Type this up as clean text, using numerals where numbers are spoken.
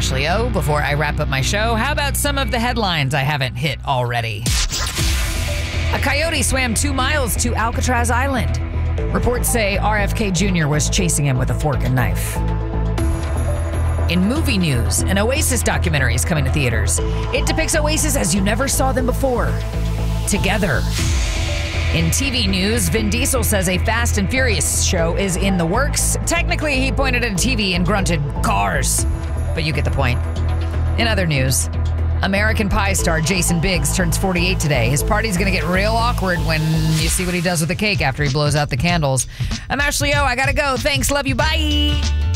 Ashley O. Before I wrap up my show, how about some of the headlines I haven't hit already? A coyote swam 2 miles to Alcatraz Island. Reports say RFK Jr. was chasing him with a fork and knife. In movie news, an Oasis documentary is coming to theaters. It depicts Oasis as you never saw them before. Together. In TV news, Vin Diesel says a Fast and Furious show is in the works. Technically, he pointed at a TV and grunted, "Cars." But you get the point. In other news, American Pie star Jason Biggs turns 48 today. His party's going to get real awkward when you see what he does with the cake after he blows out the candles. I'm Ashley O. I gotta go. Thanks. Love you. Bye.